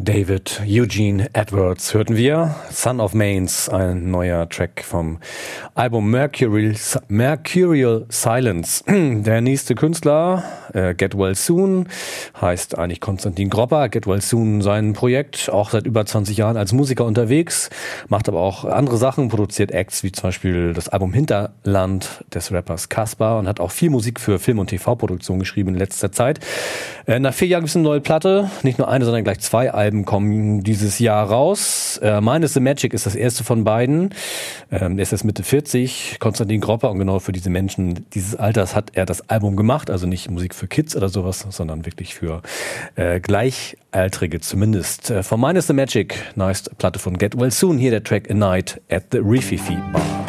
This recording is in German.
David Eugene Edwards hörten wir. Son of Mains, ein neuer Track vom Album Mercurial Silence. Der nächste Künstler, Get Well Soon, heißt eigentlich Konstantin Gropper. Get Well Soon, sein Projekt, auch seit über 20 Jahren als Musiker unterwegs, macht aber auch andere Sachen, produziert Acts wie zum Beispiel das Album Hinterland des Rappers Caspar und hat auch viel Musik für Film- und TV-Produktion geschrieben in letzter Zeit. Nach 4 Jahren gibt es eine neue Platte, nicht nur eine, sondern gleich 2 Alben kommen dieses Jahr raus. Mine is the Magic ist das erste von beiden. Er ist jetzt Mitte 40, Konstantin Gropper, und genau für diese Menschen dieses Alters hat er das Album gemacht, also nicht Musik für Kids oder sowas, sondern wirklich für Gleichaltrige zumindest. Von Mine is the Magic, nice Platte von Get Well Soon, hier der Track A Night at the Rififi Bar.